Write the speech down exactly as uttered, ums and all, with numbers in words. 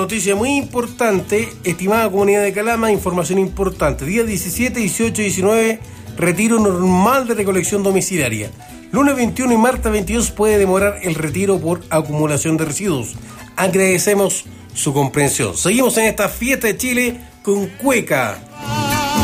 Noticia muy importante, estimada comunidad de Calama, información importante. Día diecisiete, dieciocho y diecinueve, retiro normal de recolección domiciliaria. Lunes veintiuno y martes veintidós puede demorar el retiro por acumulación de residuos. Agradecemos su comprensión. Seguimos en esta fiesta de Chile con Cueca.